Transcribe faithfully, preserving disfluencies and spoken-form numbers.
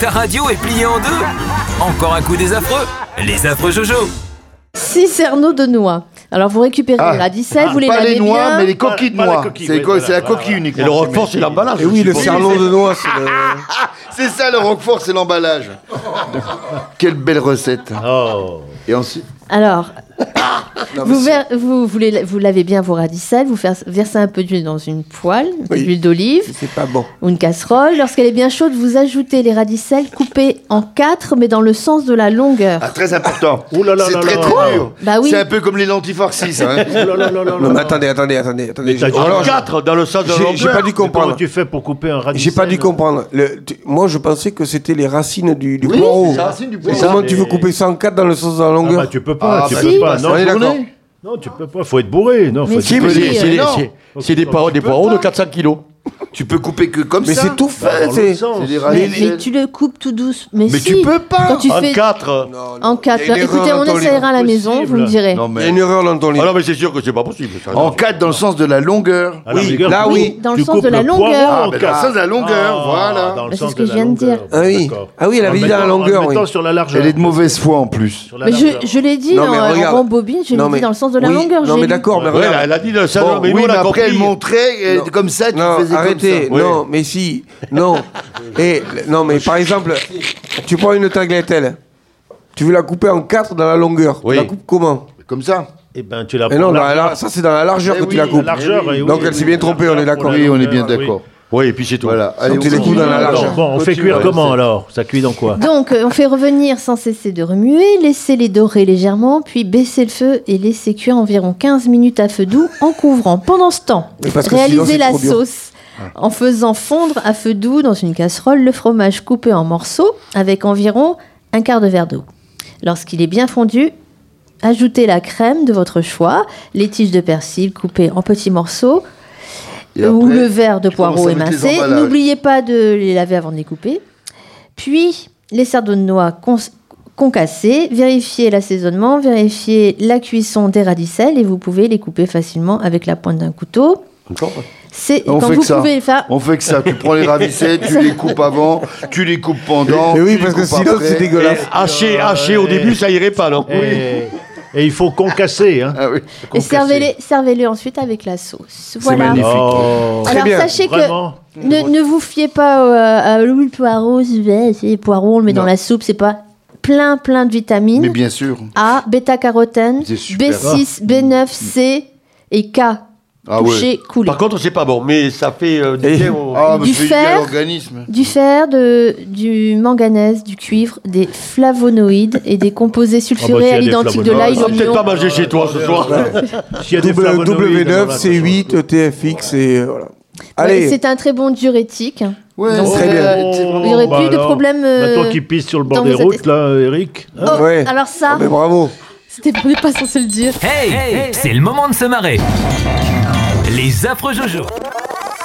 Ta radio est pliée en deux. Encore un coup des affreux. Les affreux Jojo. Six cerneaux de noix. Alors vous récupérez Ah. les radicelles, Ah, vous les pas lavez les noix, bien. mais les coquilles de Pas- pas la noix. coquille, C'est oui, quoi- voilà, c'est la voilà, coquille voilà. uniquement. Et le Roquefort, c'est l'emballage. Et oui, le aussi. cernon de noix, c'est le... C'est ça le Roquefort, c'est l'emballage. Quelle belle recette. Oh. Et ensuite Alors, Non, mais vous, c'est- ver- vous, vous, les- vous lavez bien vos radicelles, vous faire- versez un peu d'huile dans une poêle, Oui. d'huile d'olive C'est pas bon. ou une casserole. Lorsqu'elle est bien chaude, vous ajoutez les radicelles coupées en quatre, mais dans le sens de la longueur. Ah, très important. Ouh là là c'est là très là. très dur. Bah oui. C'est un peu comme les lentilles farcies, ça. Hein. Oh là là là là là Non, mais là. attendez, attendez, attendez. attendez. Mais t'as J'ai- dit alors, quatre dans le sens de la j'ai- longueur. j'ai pas dû Mais comment comprendre. tu fais pour couper un radicelle? J'ai pas dû comprendre. Le- tu- moi, je pensais que c'était les racines du, du Oui, poireau. c'est la racine du poireau. Comment Mais- tu veux couper ça en quatre dans le sens de la Ah longueur? bah tu peux pas, Ah, tu bah peux si. pas. Non, On est faut- d'accord. non, tu peux pas, faut être bourré. Non, faut Mais être Si, mais Oui, c'est- c'est euh, des- non. c'est- c'est des poireaux, des poireaux de quatre cents kilos. Tu peux couper que comme Mais ça. c'est tout fait. Dans c'est- l'autre sens. C'est des Mais, radicelles. mais tu le coupes tout douce. Mais, Mais si. tu peux pas. Quand tu En fais quatre. Non, non, en quatre. il y a une Écoutez, erreur on dans ton essayera à la livre. maison, vous Possible. me direz. Non, livre. Il y a mais une erreur dans ton Ah livre. non, mais c'est sûr que c'est pas possible. Ça. en quatre dans le sens de la longueur. À la Oui, rigueur, là, tu- oui. Dans le tu sens coupes de la le poireau longueur. en Ah, mais dans le quatre. sens de la longueur, Ah, voilà. dans le C'est sens ce que de je la viens de dire. longueur. Ah oui. D'accord. Ah oui, elle a En visé mettant- la longueur, En oui. mettant sur la largeur. Elle est de mauvaise foi en plus. Sur la Mais largeur. je, je l'ai dit Non, en, mais en regarde. rembobine, je l'ai Non, dit mais- dans le sens de la oui, longueur. Non, j'ai mais dit. d'accord, mais Ouais, regarde. elle a dit de ça, Bon, mais nous oui, on mais a après compris. elle montrait et Non. comme ça, tu Non, faisais arrêtez. comme ça. Non, mais si. Non. Et, non, mais par exemple, tu prends une tagliatelle. Tu veux la couper en quatre dans la longueur. Oui. Tu la coupes comment? Comme ça. Eh ben, tu la Mais non, prends dans la largeur. lar- ça c'est dans la largeur Eh que oui, tu la la coupes. largeur, et oui, Donc oui, elle s'est oui, bien trompée, on est largeur d'accord. pour la Oui, on est bien longueur, oui. d'accord. Oui, et puis c'est tout. Voilà. Allez, Donc, tu on les coupes continue. dans la Alors, largeur. bon, on fait Continue, cuire ouais, comment c'est- alors? Ça cuit dans quoi? Donc, euh, on fait revenir sans cesser de remuer, laisser les dorer légèrement, puis baisser le feu et laisser cuire environ quinze minutes à feu doux en couvrant. Pendant ce temps, Mais parce que sinon, réalisez c'est la trop dur. sauce en faisant fondre à feu doux dans une casserole le fromage coupé en morceaux avec environ un quart de verre d'eau. Lorsqu'il est bien fondu, ajoutez la crème de votre choix, les tiges de persil coupées en petits morceaux, Et ou après, le verre de je commence poireaux à mettre les émincé. emballages. N'oubliez pas de les laver avant de les couper. Puis, les cerneaux de noix con- concassés. Vérifiez l'assaisonnement, vérifiez la cuisson des radicelles et vous pouvez les couper facilement avec la pointe d'un couteau. Encore. C'est On quand fait vous que ça. pouvez faire. On fait que ça. Tu prends les ravicelles, tu les coupes avant, tu les coupes pendant. Mais oui, tu les parce que coupes sinon après. c'est dégueulasse. Haché, haché au début, ça irait pas, non? Et, et il faut concasser. Hein. Ah oui. Et servez-les, servez-les ensuite avec la sauce. Voilà. magnifique. Oh, Très Alors bien. sachez que vraiment? ne, ne vous fiez pas euh, à l'huile poireau, c'est c'est poireau, on le met Non. dans la soupe, c'est pas plein plein de vitamines. Mais bien sûr. A, bêta-carotène, C'est super. B six, B neuf, C et K. Ah Touché, coulé. Par contre, c'est pas bon, mais ça fait euh, du Et- bien au... Ah, mais Du c'est bien fer. l'organisme. Du fer, de, du manganèse, du cuivre, des flavonoïdes et des composés sulfurés s'il y a à des l'identique de flavonoïdes. l'ail, On va peut-être l'oignon. pas manger chez toi ce soir. S'il y a des W flavonoïdes, neuf, voilà, C huit, T F X et euh, voilà. Allez, C'est un très bon diurétique. Ouais, Donc, très bien. euh, c'est vraiment- il y aurait bah plus de alors, problème. euh, Maintenant qu'il pisse sur le bord dans des vos routes, attes- là, Eric. hein. Oh, Ouais. alors ça, mais bravo. c'était on n'est pas censé le dire. Hey, c'est le moment de se marrer. Les affreux Jojo.